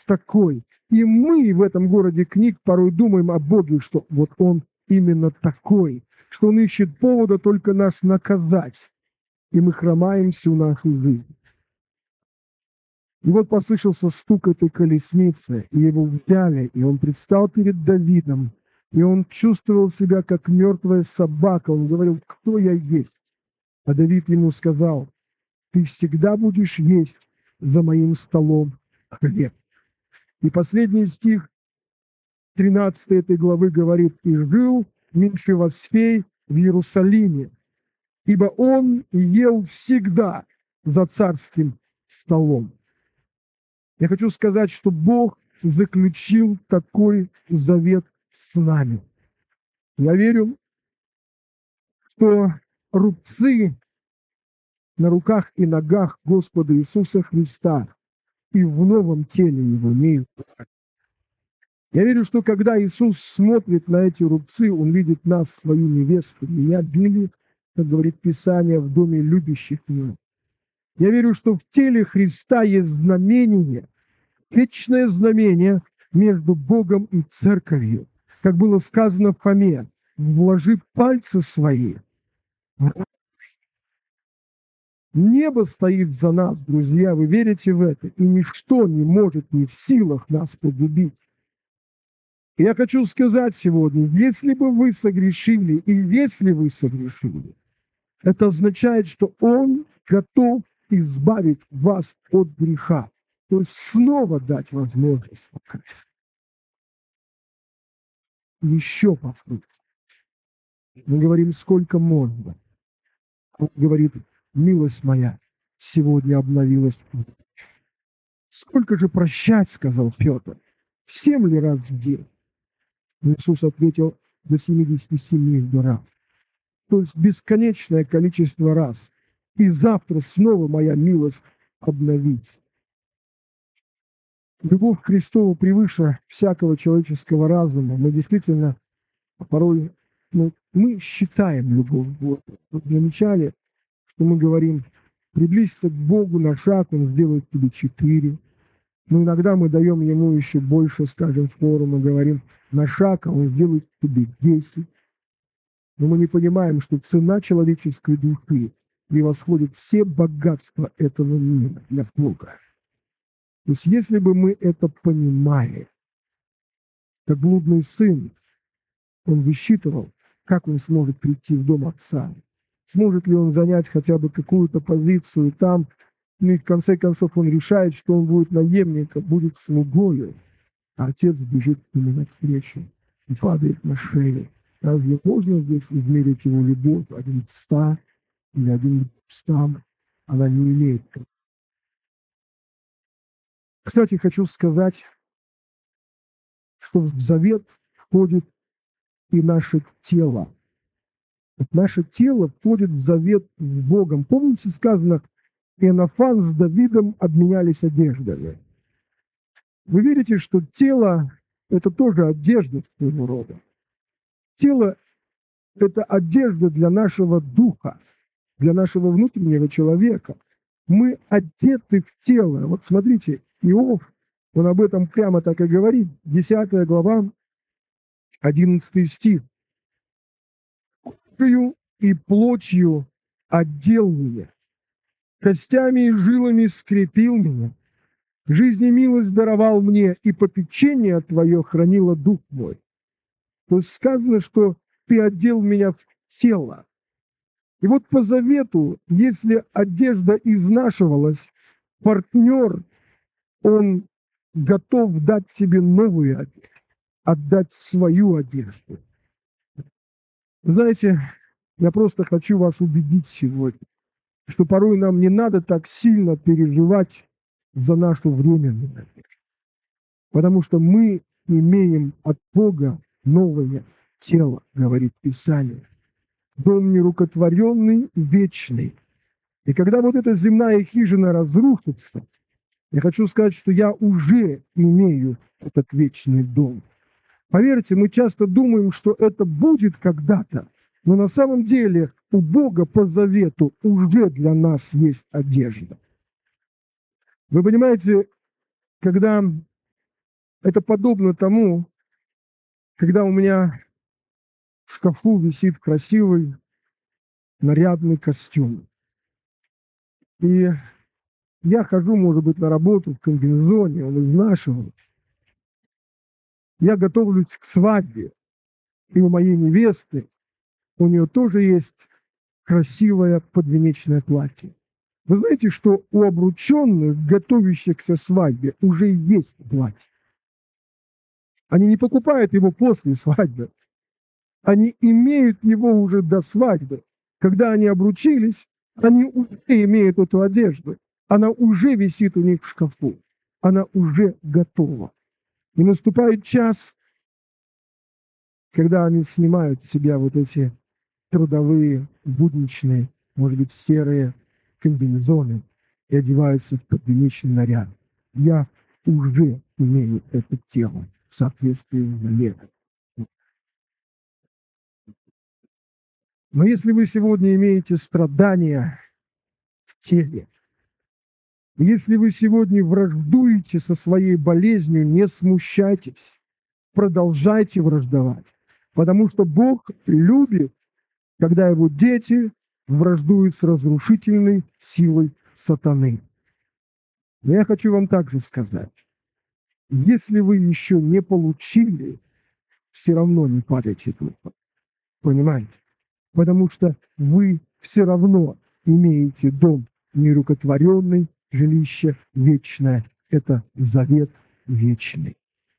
такой. И мы в этом городе книг порой думаем о Боге, что вот Он именно такой, что Он ищет повода только нас наказать, и мы хромаем всю нашу жизнь. И вот послышался стук этой колесницы, и его взяли, и он предстал перед Давидом, и он чувствовал себя как мертвая собака. Он говорил: «Кто я есть?» А Давид ему сказал: «Ты всегда будешь есть за моим столом хлеб». И последний стих 13 этой главы говорит: «И жил Мефивосфей в Иерусалиме, ибо он ел всегда за царским столом». Я хочу сказать, что Бог заключил такой завет с нами. Я верю, что рубцы на руках и ногах Господа Иисуса Христа и в новом теле Его имеют. Я верю, что когда Иисус смотрит на эти рубцы, Он видит нас, свою невесту. Меня били, как говорит Писание, в доме любящих Его. Я верю, что в теле Христа есть знамение, вечное знамение между Богом и церковью. Как было сказано в Фоме: «Вложи пальцы свои». Небо стоит за нас, друзья, вы верите в это? И ничто не может, не в силах нас погубить. И я хочу сказать сегодня: если бы вы согрешили, и если вы согрешили, это означает, что Он готов избавить вас от греха. То есть снова дать возможность покаяться. Еще попробовать. Мы говорим, сколько можно. Он говорит: милость моя сегодня обновилась. Сколько же прощать, сказал Петр, 7 ли раз в день? Иисус ответил: до 77 раз. То есть бесконечное количество раз. И завтра снова моя милость обновится. Любовь к Христу превыше всякого человеческого разума. Мы действительно порой, мы считаем любовь к Богу. Вы замечали, что мы говорим: приблизься к Богу на шаг, Он сделает тебе 4. Но иногда мы даем Ему еще больше, скажем, фору, мы говорим: на шаг, а Он сделает тебе 10. Но мы не понимаем, что цена человеческой души превосходит все богатства этого мира для Бога. То есть если бы мы это понимали, как блудный сын, он высчитывал, как он сможет прийти в дом отца, сможет ли он занять хотя бы какую-то позицию там, и в конце концов он решает, что он будет наемником, будет слугою, а отец бежит к нему навстречу и падает на шею. Разве можно здесь измерить его любовь 1 к 100 или 1 к 100? Она не имеет. Кстати, хочу сказать, что в завет входит и наше тело. Наше тело входит в завет с Богом. Помните, сказано, Иоаннафан с Давидом обменялись одеждами. Вы верите, что тело – это тоже одежда своего рода? Тело – это одежда для нашего духа, для нашего внутреннего человека. Мы одеты в тело. Вот смотрите, Иов, он об этом прямо так и говорит. 10 глава, 11 стих. «Кожею и плотью отдел меня, костями и жилами скрепил меня, жизнь и милость даровал мне, и попечение Твое хранило дух мой». То есть сказано, что Ты одел меня в тело. И вот по завету, если одежда изнашивалась, партнер, он готов дать тебе новую одежду, отдать свою одежду. Знаете, я просто хочу вас убедить сегодня, что порой нам не надо так сильно переживать за нашу временную одежду, потому что мы имеем от Бога новое тело, говорит Писание. Дом нерукотворенный, вечный. И когда вот эта земная хижина разрушится, я хочу сказать, что я уже имею этот вечный дом. Поверьте, мы часто думаем, что это будет когда-то, но на самом деле у Бога по завету уже для нас есть одежда. Вы понимаете, когда Это подобно тому, когда у меня в шкафу висит красивый нарядный костюм. И я хожу, может быть, на работу в комбинезоне, он изнашивается. Я готовлюсь к свадьбе, и у моей невесты, у нее тоже есть красивое подвенечное платье. Вы знаете, что у обрученных, готовящихся к свадьбе, уже есть платье. Они не покупают его после свадьбы. Они имеют его уже до свадьбы. Когда они обручились, они уже имеют эту одежду. Она уже висит у них в шкафу. Она уже готова. И наступает час, когда они снимают с себя вот эти трудовые, будничные, может быть, серые комбинезоны и одеваются в подвенечный наряд. Я уже имею это тело в соответствии с заветом. Но если вы сегодня имеете страдания в теле, если вы сегодня враждуете со своей болезнью, не смущайтесь, продолжайте враждовать, потому что Бог любит, когда его дети враждуют с разрушительной силой сатаны. Но я хочу вам также сказать, если вы еще не получили, все равно не падайте духом. Понимаете? Потому что вы все равно имеете дом нерукотворенный, жилище вечное. Это завет вечный.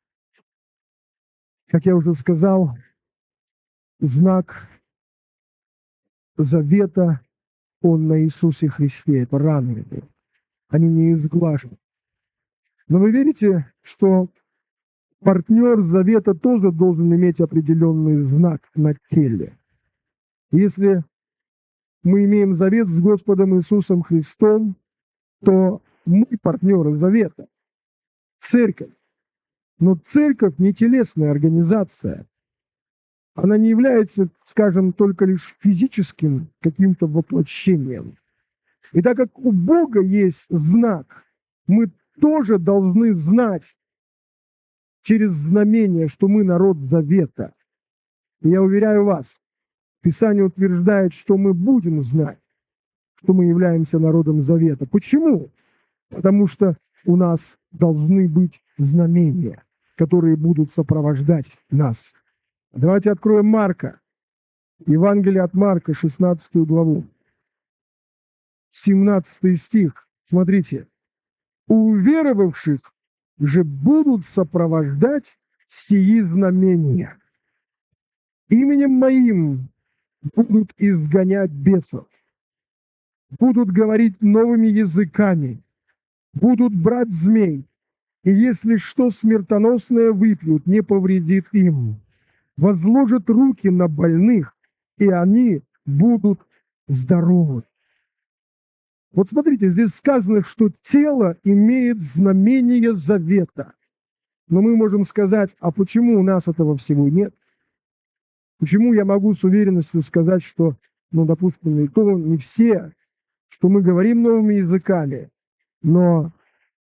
Как я уже сказал, знак завета, он на Иисусе Христе. Это раны. Они не изглажены. Но вы верите, что партнер завета тоже должен иметь определенный знак на теле? Если мы имеем завет с Господом Иисусом Христом, то мы партнеры завета, церковь. Но церковь не телесная организация. Она не является, скажем, только лишь физическим каким-то воплощением. И так как у Бога есть знак, мы тоже должны знать через знамение, что мы народ завета. И я уверяю вас, Писание утверждает, что мы будем знать, что мы являемся народом завета. Почему? Потому что у нас должны быть знамения, которые будут сопровождать нас. Давайте откроем Марка. Евангелие от Марка, 16 главу. 17 стих. Смотрите. «Уверовавших же будут сопровождать сии знамения. Именем моим будут изгонять бесов, будут говорить новыми языками, будут брать змей, и если что смертоносное выпьют, не повредит им. Возложат руки на больных, и они будут здоровы». Вот смотрите, здесь сказано, что тело имеет знамение завета. Но мы можем сказать, а почему у нас этого всего нет? Почему я могу с уверенностью сказать, что, допустим, и то не все, что мы говорим новыми языками, но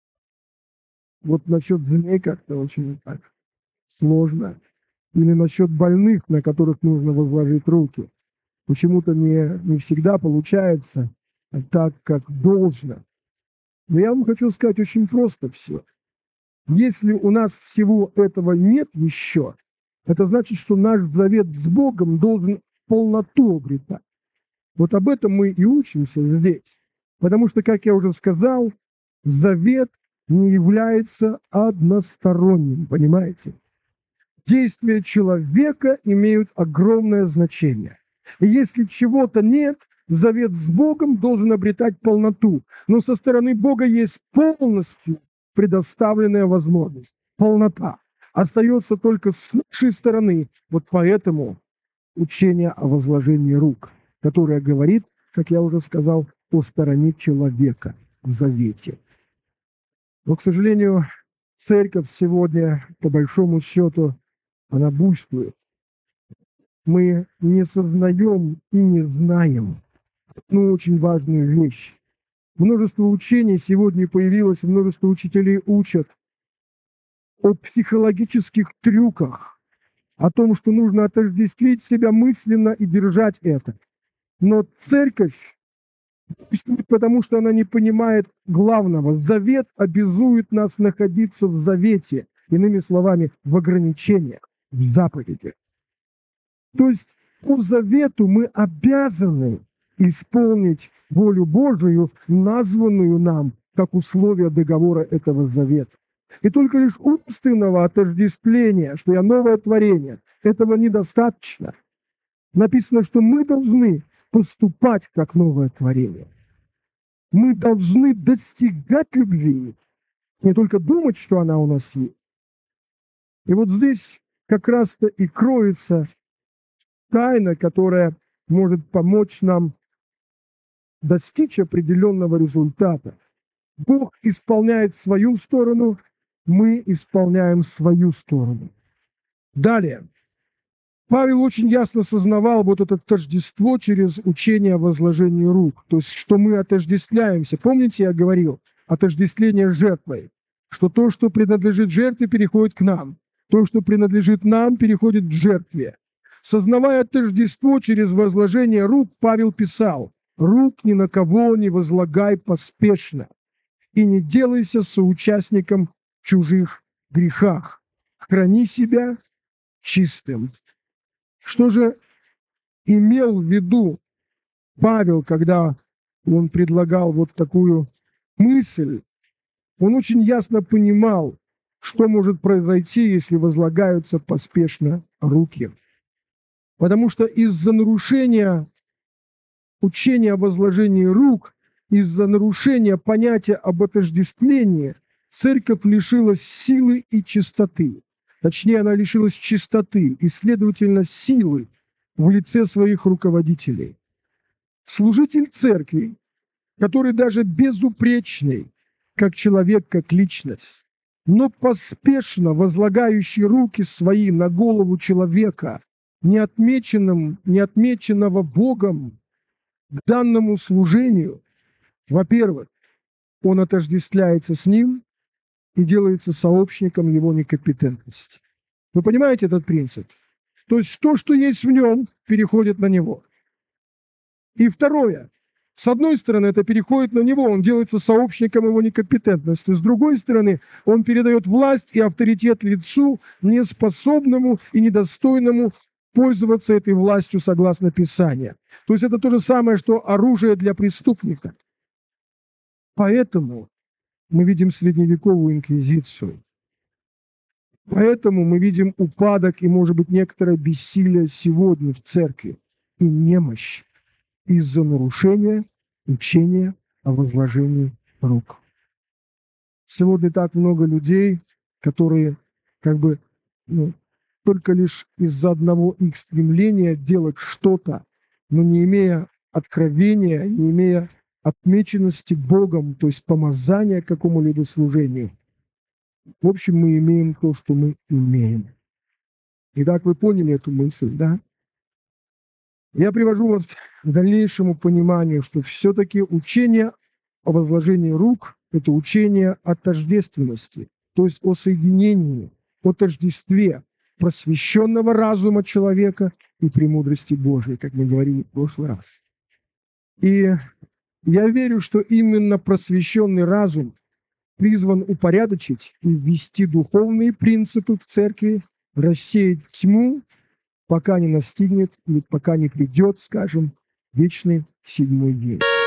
вот насчет змей как-то очень так сложно. Или насчет больных, на которых нужно возложить руки. Почему-то не всегда получается так, как должно. Но я вам хочу сказать очень просто все. Если у нас всего этого нет еще, это значит, что наш завет с Богом должен полноту обретать. Вот об этом мы и учимся здесь. Потому что, как я уже сказал, завет не является односторонним, понимаете? Действия человека имеют огромное значение. И если чего-то нет, завет с Богом должен обретать полноту. Но со стороны Бога есть полностью предоставленная возможность, полнота. Остается только с нашей стороны. Вот поэтому учение о возложении рук, которое говорит, как я уже сказал, о стороне человека в завете. Но, к сожалению, церковь сегодня, по большому счету, она буйствует. Мы не сознаем и не знаем одну очень важную вещь. Множество учений сегодня появилось, множество учителей учат о психологических трюках, о том, что нужно отождествить себя мысленно и держать это. Но церковь действует, потому что она не понимает главного. Завет обязует нас находиться в завете, иными словами, в ограничениях, в заповедях. То есть по завету мы обязаны исполнить волю Божию, названную нам как условие договора этого завета. И только лишь умственного отождествления, что я новое творение, этого недостаточно. Написано, что мы должны поступать как новое творение. Мы должны достигать любви, не только думать, что она у нас есть. И вот здесь как раз-то и кроется тайна, которая может помочь нам достичь определенного результата. Бог исполняет свою сторону, мы исполняем свою сторону. Далее. Павел очень ясно сознавал вот это тождество через учение о возложении рук. То есть, что мы отождествляемся. Помните, я говорил, отождествление с жертвой. Что то, что принадлежит жертве, переходит к нам. То, что принадлежит нам, переходит к жертве. Сознавая тождество через возложение рук, Павел писал: «Рук ни на кого не возлагай поспешно, и не делайся соучастником в чужих грехах. Храни себя чистым». Что же имел в виду Павел, когда он предлагал вот такую мысль? Он очень ясно понимал, что может произойти, если возлагаются поспешно руки. Потому что из-за нарушения учения о возложении рук, из-за нарушения понятия об отождествлении, церковь лишилась силы и чистоты. Точнее, она лишилась чистоты и, следовательно, силы в лице своих руководителей. Служитель церкви, который даже безупречный, как человек, как личность, но поспешно возлагающий руки свои на голову человека, не отмеченного Богом к данному служению, во-первых, он отождествляется с ним и делается сообщником его некомпетентности. Вы понимаете этот принцип? То есть то, что есть в нем, переходит на него. И второе. С одной стороны, это переходит на него, он делается сообщником его некомпетентности. С другой стороны, он передает власть и авторитет лицу, неспособному и недостойному пользоваться этой властью согласно Писанию. То есть это то же самое, что оружие для преступника. Поэтому мы видим средневековую инквизицию. Поэтому мы видим упадок и, может быть, некоторое бессилие сегодня в церкви и немощь из-за нарушения учения о возложении рук. Сегодня так много людей, которые только лишь из-за одного их стремления делать что-то, но не имея откровения, не имея отмеченности Богом, то есть помазания к какому-либо служению. В общем, мы имеем то, что мы имеем. Итак, вы поняли эту мысль, да? Я привожу вас к дальнейшему пониманию, что все-таки учение о возложении рук – это учение о тождественности, то есть о соединении, о тождестве просвещенного разума человека и премудрости Божией, как мы говорили в прошлый раз. И я верю, что именно просвещенный разум призван упорядочить и ввести духовные принципы в церкви, рассеять тьму, пока не настигнет или пока не придет, скажем, вечный седьмой день.